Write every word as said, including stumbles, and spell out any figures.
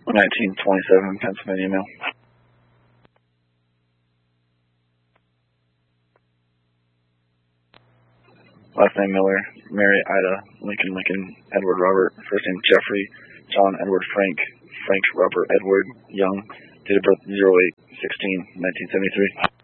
nineteen twenty-seven, Pennsylvania mail. Last name Miller, Mary Ida, Lincoln Lincoln, Edward Robert, first name Jeffrey, John Edward Frank, Frank Robert Edward Young, date of birth zero eight sixteen nineteen seventy-three.